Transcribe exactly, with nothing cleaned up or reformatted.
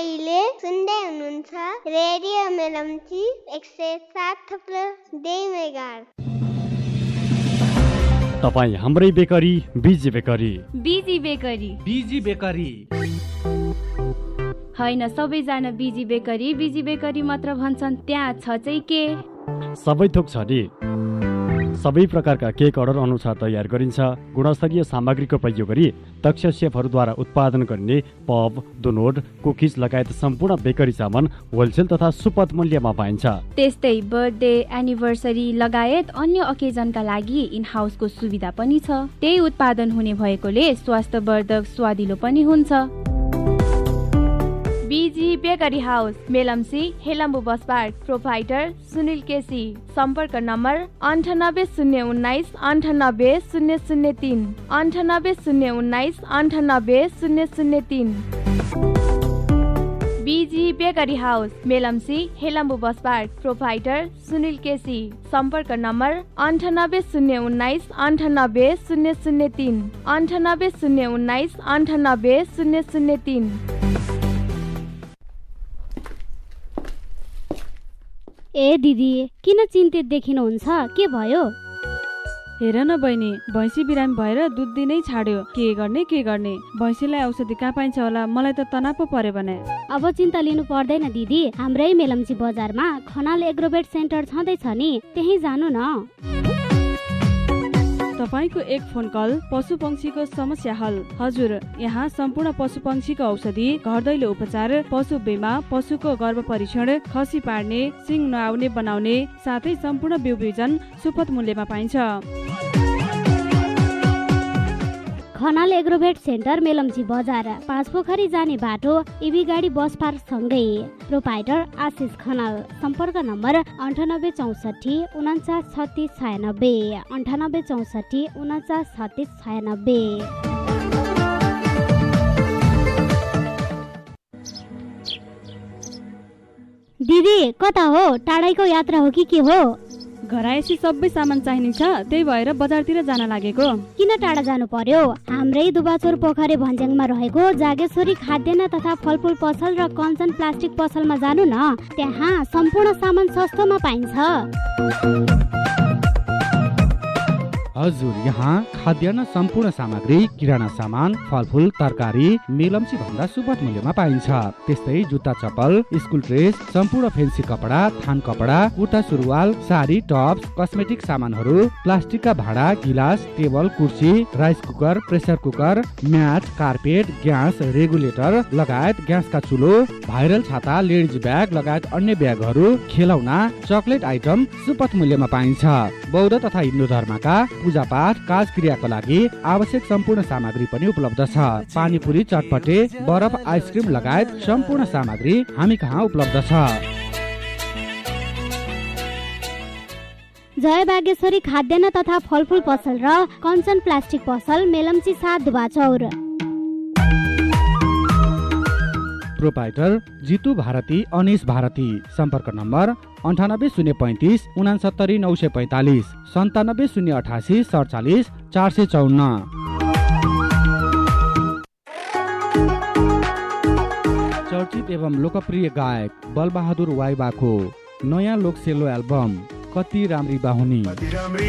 तपाईँले सुन्दै हुनुहुन्छ रेडियो मेलम्ची एक सय सात थप्लो दुई मेगाहर्ज। तपाईँ हाम्रै bakery busy bakery busy bakery busy bakery होइन, सबैजना बिजी बेकरी बिजी बेकरी मात्र भन्छन्, त्यहाँ छ चाहिँ के? सबै थोक छ नि। सबै प्रकारका केक अर्डर अनुसार तयार गरिन्छ। गुणस्तरीय सामग्रीको प्रयोग गरी दक्ष सेफहरूद्वारा उत्पादन गरिने पब, दोनोट, कुकिज लगायत सम्पूर्ण बेकरी सामान होलसेल तथा सुपथ मूल्यमा पाइन्छ। त्यस्तै बर्थडे, एनिभर्सरी लगायत अन्य अकेजनका लागि इन हाउसको सुविधा पनि छ। त्यही उत्पादन हुने भएकोले स्वास्थ्यवर्धक स्वादिलो पनि हुन्छ। Busy bakery house, Melamchi, Helambu bus park. Proprietor Sunil KC. सम्पर्क नम्बर अन्ठानब्बे शून्य उन्नाइस अन्ठानब्बे शून्य शून्य तीन अन्ठानब्बे शून्य उन्नाइस अन्ठानब्बे शून्य शून्य तीन। Busy bakery house, Melamchi, Helambu bus park. Proprietor Sunil KC. सम्पर्क नम्बर अन्ठानब्बे शून्य उन्नाइस अन्ठानब्बे शून्य शून्य तीन अन्ठानब्बे शून्य उन्नाइस अन्ठानब्बे शून्य शून्य तीन। ए दिदी, किन चिन्तित देखिनुहुन्छ? के भयो? हेर न बहिनी, भैँसी बिरामी भएर दुध दिनै छाड्यो। के गर्ने के गर्ने? भैँसीलाई औषधि कहाँ पाइन्छ होला? मलाई त तनाव पो पर्यो भने। अब चिन्ता लिनु पर्दैन दिदी, हाम्रै मेलम्ची बजारमा खनाल एग्रोभेट सेन्टर छँदैछ नि, त्यही जानु न। तपाईको एक फोन कल पशु पंक्षीको समस्या हल। हजुर, यहाँ सम्पूर्ण पशु पंक्षीको औषधि, घर दैलो उपचार, पशु बिमा, पशुको गर्भ परीक्षण, खसी पार्ने, सिङ नआउने बनाउने साथै सम्पूर्ण बिउ बिजन सुपथ मूल्यमा पाइन्छ। खनाल एग्रोभेट सेन्टर, मेलम्ची बजार, पाँच पोखरी जाने बाटो, इबी गाडी बस पार्क सँगै। प्रोपाइटर आशिष खनाल। सम्पर्क नम्बर अन्ठानब्बे चौसठी उन्चास छत्तिस छयानब्बे अन्ठानब्बे चौसठी उन्चास छत्तिस छयानब्बे। दिदी, कता हो? टाढाको यात्रा हो कि के हो? घर आएपछि सबै सामान चाहिने छ, त्यही भएर बजारतिर जान लागेको। किन टाढा जानु पर्यो? हाम्रै दुबाचोर पोखरे भन्ज्याङमा रहेको जागेश्वरी खाद्यान्न तथा फलफुल पसल र कञ्चन प्लास्टिक पसलमा जानु न। त्यहाँ सम्पूर्ण सामान सस्तोमा पाइन्छ। हजुर, यहाँ खाद्यान्न सम्पूर्ण सामग्री, किराना सामान, फलफुल, तरकारी मेलम्ची भन्दा सुपथ मूल्यमा पाइन्छ। त्यस्तै जुत्ता, चप्पल, स्कुल ड्रेस, सम्पूर्ण फेन्सी कपडा, थान कपडा, कुर्ता सुरुवाल, साडी, टप्स, कस्मेटिक सामानहरू, प्लास्टिकका भाँडा, गिलास, टेबल, कुर्सी, rice cooker, pressure cooker, mat, carpet, gas, regulator लगायत ग्यासका चुलो, भाइरल छाता, लेडिज ब्याग लगायत अन्य ब्यागहरू, खेलौना, चकलेट आइटम सुपथ मूल्यमा पाइन्छ। बौद्ध तथा हिन्दू धर्मका पूजापाठ, काजक्रियाका लागि आवश्यक सम्पूर्ण सामग्री पनि उपलब्ध छ। पानीपुरी, चटपटे, बरफ, आइसक्रिम लगायत सम्पूर्ण सामग्री हामी कहाँ उपलब्ध छ। जय बागेश्वरी खाद्यान्न तथा फलफुल पसल र कञ्चन प्लास्टिक पसल, मेलम्ची सात दुबाचौर। प्रोपाइटर जितु भारती, अनिश भारती। सम्पर्क नम्बर अन्ठानब्बे शून्य पैँतिस उनासत्तरी नौ सय पैँतालिस सन्तानब्बे शून्य अठासी सडचालिस चार सय चौन्न। चर्चित एवं लोकप्रिय गायक बलबहादुर वाइबाको नयाँ लोक सेलो एल्बम कति राम्री बाहुनी।